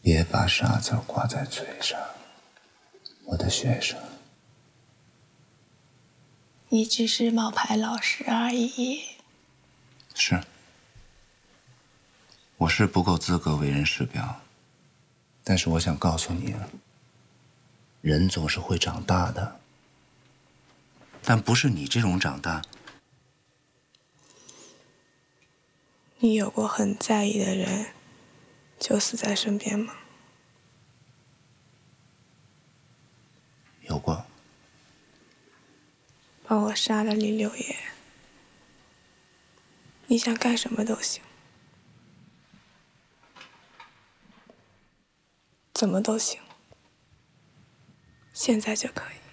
别把傻字挂在嘴上，我的学生。 你只是冒牌老师而已。 是，我是不够资格为人师表，但是我想告诉你，人总是会长大的，但不是你这种长大。 你有过很在意的人，就死在身边吗？ 有过。 帮我杀了李六爷，你想干什么都行，怎么都行，现在就可以。